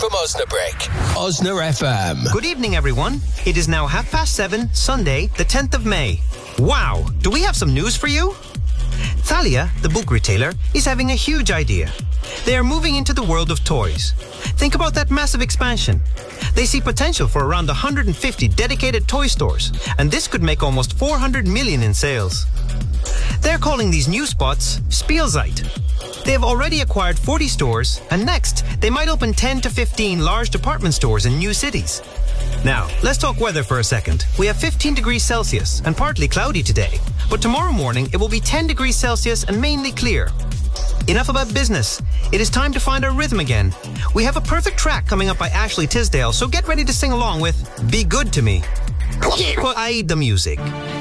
from Osnabrück. Osna FM. Good evening, everyone. It is now 7:30, Sunday, the 10th of May. Wow, do we have some news for you? Thalia, the book retailer, is having a huge idea. They are moving into the world of toys. Think about that massive expansion. They see potential for around 150 dedicated toy stores, and this could make almost 400 million in sales. They're calling these new spots Spielzeit. They have already acquired 40 stores, and next, they might open 10 to 15 large department stores in new cities. Now, let's talk weather for a second. We have 15 degrees Celsius and partly cloudy today, but tomorrow morning it will be 10 degrees Celsius and mainly clear. Enough about business. It is time to find our rhythm again. We have a perfect track coming up by Ashley Tisdale, so get ready to sing along with Be Good to Me. I the music.